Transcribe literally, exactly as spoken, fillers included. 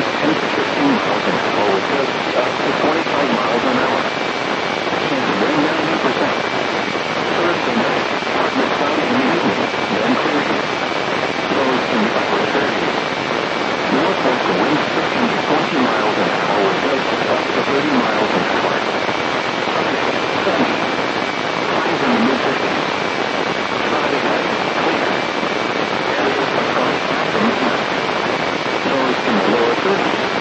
ten to fifteen miles an hour with gusts up to twenty-five miles an hour. Chance of rain ninety percent. Thursday night, partly cloudy in the evening, then clearing. Lows in the upper thirties. Northwest winds fifteen to twenty miles an hour with gusts up to thirty miles an hour. Sunday, sunny. Highs in the mid-fifties. Friday night, clear. Areas of clouds after midnight. Lows in the lower thirties.